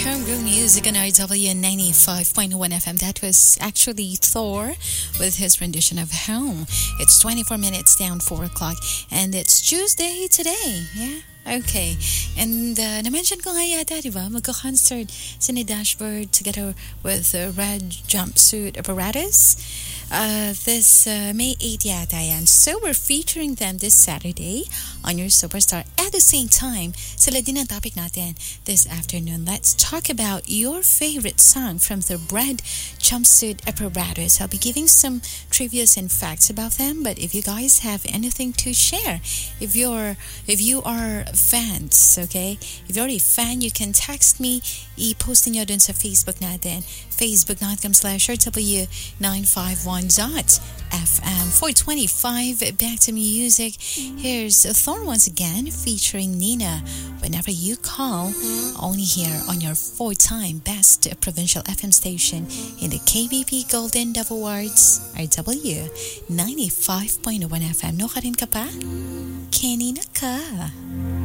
Homegrown music on RW 95.1 FM. That was actually Thor with his rendition of Home. It's 24 minutes down 4 o'clock and it's Tuesday today. Yeah? Okay. And na-mention ko nga yata, di ba? Magka-concert sa Dashboard together with Red Jumpsuit Apparatus. This May 8 yata yan. So we're featuring them this Saturday on your Superstar. At the same time, sila din ang topic natin this afternoon. Let's talk about your favorite song from the Red Jumpsuit Apparatus. I'll be giving some trivias and facts about them, but if you guys have anything to share, if you are fans, okay? If you're a fan, you can text me. I-post niyo dun sa Facebook natin. facebook.com/RW951.FM. 425, back to music. Here's Thorn once again, featuring Nina. Whenever you call, only here on your 4-time best provincial FM station in the KBP Golden Dove Awards, RW 95.1 FM. No ka rin ka pa? Kanina ka.